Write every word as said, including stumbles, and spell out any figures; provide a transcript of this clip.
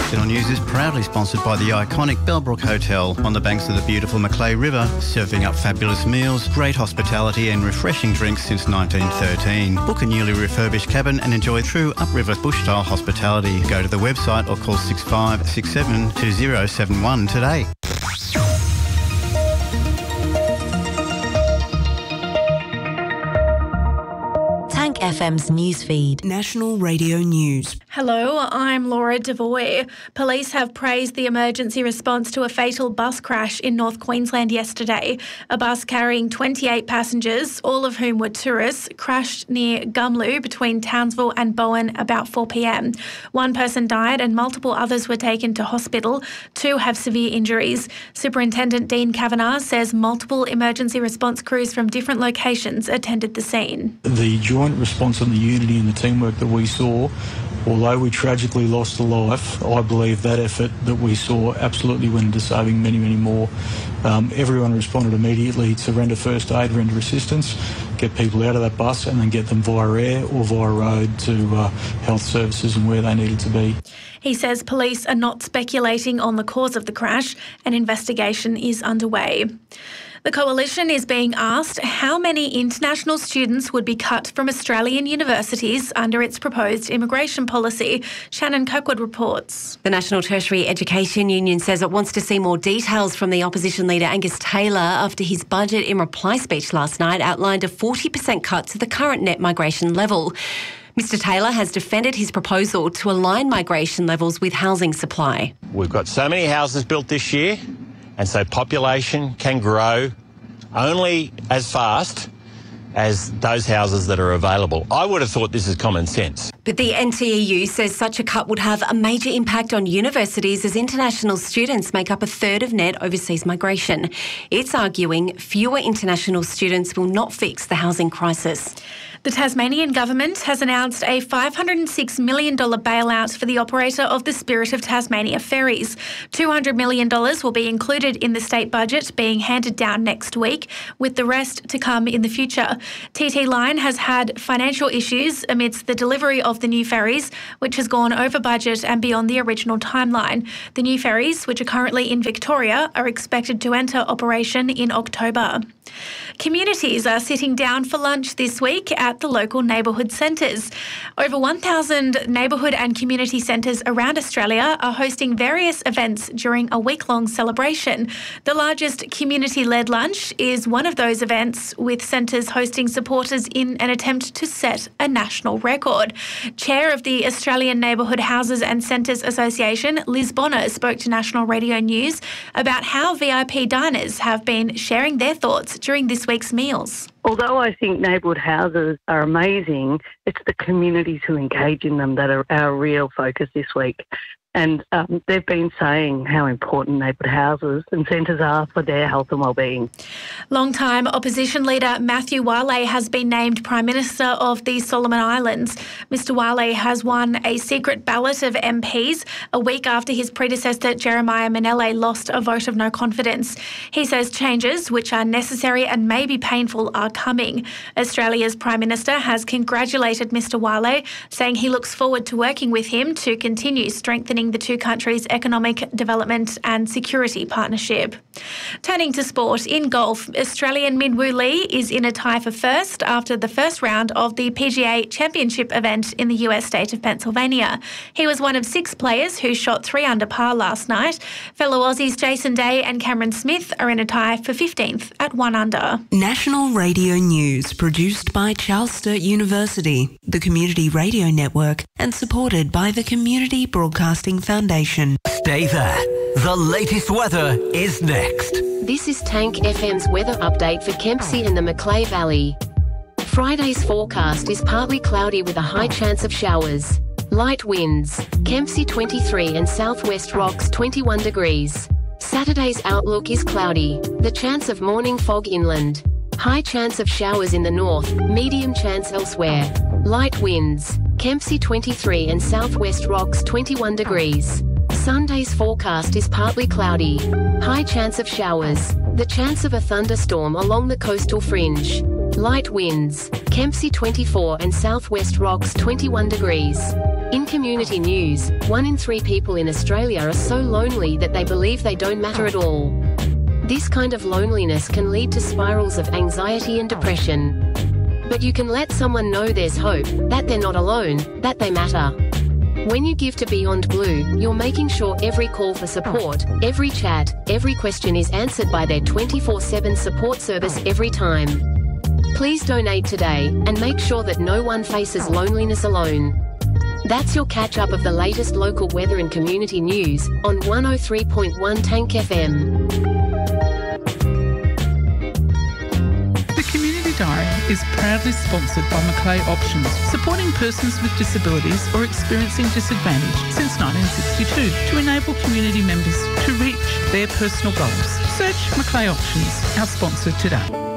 National News is proudly sponsored by the iconic Bellbrook Hotel on the banks of the beautiful Macleay River, serving up fabulous meals, great hospitality and refreshing drinks since nineteen thirteen. Book a newly refurbished cabin and enjoy true upriver bush-style hospitality. Go to the website or call six five six seven two zero seven one today. F M's newsfeed. National Radio News. Hello, I'm Laura Devoy. Police have praised the emergency response to a fatal bus crash in North Queensland yesterday. A bus carrying twenty-eight passengers, all of whom were tourists, crashed near Gumlu between Townsville and Bowen about four p m. One person died and multiple others were taken to hospital. Two have severe injuries. Superintendent Dean Kavanagh says multiple emergency response crews from different locations attended the scene. The joint response and the unity and the teamwork that we saw, although we tragically lost a life, I believe that effort that we saw absolutely went into saving many, many more. Um, everyone responded immediately to render first aid, render assistance, get people out of that bus and then get them via air or via road to uh, health services and where they needed to be. He says police are not speculating on the cause of the crash. An investigation is underway. The Coalition is being asked how many international students would be cut from Australian universities under its proposed immigration policy. Shannon Kirkwood reports. The National Tertiary Education Union says it wants to see more details from the opposition leader Angus Taylor after his budget in reply speech last night outlined a forty percent cut to the current net migration level. Mister Taylor has defended his proposal to align migration levels with housing supply. We've got so many houses built this year, and so population can grow only as fast as those houses that are available. I would have thought this is common sense. But the N T E U says such a cut would have a major impact on universities as international students make up a third of net overseas migration. It's arguing fewer international students will not fix the housing crisis. The Tasmanian government has announced a five hundred six million dollars bailout for the operator of the Spirit of Tasmania ferries. two hundred million dollars will be included in the state budget being handed down next week, with the rest to come in the future. T T Line has had financial issues amidst the delivery of the new ferries, which has gone over budget and beyond the original timeline. The new ferries, which are currently in Victoria, are expected to enter operation in October. Communities are sitting down for lunch this week at the local neighbourhood centres. Over one thousand neighbourhood and community centres around Australia are hosting various events during a week-long celebration. The largest community-led lunch is one of those events, with centres hosting supporters in an attempt to set a national record. Chair of the Australian Neighbourhood Houses and Centres Association, Liz Bonner, spoke to National Radio News about how V I P diners have been sharing their thoughts during this week's meals. Although I think neighbourhood houses are amazing, it's the communities who engage in them that are our real focus this week. And um, they've been saying how important neighbourhood houses and centres are for their health and wellbeing. Long-time opposition leader Matthew Wale has been named Prime Minister of the Solomon Islands. Mister Wale has won a secret ballot of M Ps a week after his predecessor Jeremiah Manele lost a vote of no confidence. He says changes, which are necessary and may be painful, are coming. Australia's Prime Minister has congratulated Mister Wale, saying he looks forward to working with him to continue strengthening the two countries' economic development and security partnership. Turning to sport, in golf, Australian Minwoo Lee is in a tie for first after the first round of the P G A Championship event in the U S state of Pennsylvania. He was one of six players who shot three under par last night. Fellow Aussies Jason Day and Cameron Smith are in a tie for fifteenth at one under. National Radio News, produced by Charles Sturt University, the Community Radio Network, and supported by the Community Broadcasting Foundation. Stay there. The latest weather is next. This is Tank F M's weather update for Kempsey and the Macleay Valley. Friday's forecast is partly cloudy with a high chance of showers. Light winds. Kempsey twenty-three and Southwest Rocks twenty-one degrees. Saturday's outlook is cloudy. The chance of morning fog inland. High chance of showers in the north, medium chance elsewhere. Light winds. Kempsey twenty-three and Southwest Rocks twenty-one degrees. Sunday's forecast is partly cloudy. High chance of showers. The chance of a thunderstorm along the coastal fringe. Light winds, Kempsey twenty-four and Southwest Rocks twenty-one degrees. In community news, one in three people in Australia are so lonely that they believe they don't matter at all. This kind of loneliness can lead to spirals of anxiety and depression. But you can let someone know there's hope, that they're not alone, that they matter. When you give to Beyond Blue, you're making sure every call for support, every chat, every question is answered by their twenty-four seven support service every time. Please donate today and make sure that no one faces loneliness alone. That's your catch-up of the latest local weather and community news on one oh three point one Tank F M. The Community Diary is proudly sponsored by Macleay Options, supporting persons with disabilities or experiencing disadvantage since nineteen sixty-two to enable community members to reach their personal goals. Search Macleay Options, our sponsor today.